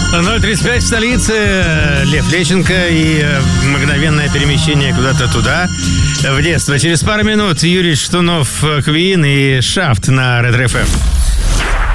0:35 в столице. Лев Лещенко и мгновенное перемещение куда-то туда, в детство. Через пару минут Юрий Шатунов, Queen и Shaft на Ретро FM.